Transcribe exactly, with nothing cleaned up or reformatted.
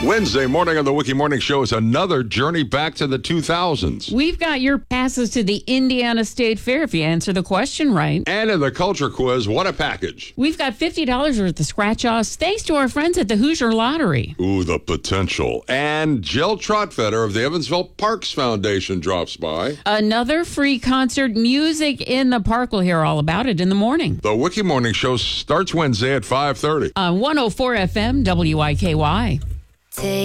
Wednesday morning on the Wiki Morning Show is another journey back to the two thousands. We've got your passes to the Indiana State Fair if you answer the question right. And in the culture quiz, what a package. We've got fifty dollars worth of scratch-offs thanks to our friends at the Hoosier Lottery. Ooh, the potential. And Jill Trotfetter of the Evansville Parks Foundation drops by. Another free concert, Music in the Park. We'll hear all about it in the morning. The Wiki Morning Show starts Wednesday at five thirty. On one oh four F M, W I K Y. Take